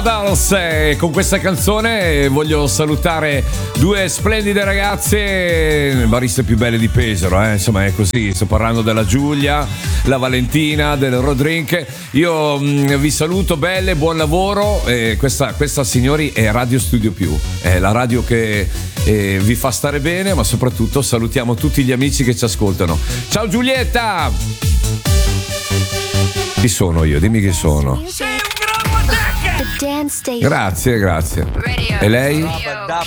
Brothers. Con questa canzone voglio salutare due splendide ragazze, bariste più belle di Pesaro, insomma è così. Sto parlando della Giulia, la Valentina, del Rodrink. Io vi saluto, belle, buon lavoro. Questa signori è Radio Studio Più, è la radio che vi fa stare bene, ma soprattutto salutiamo tutti gli amici che ci ascoltano. Ciao Giulietta! Chi sono io? Dimmi chi sono. Grazie. E lei?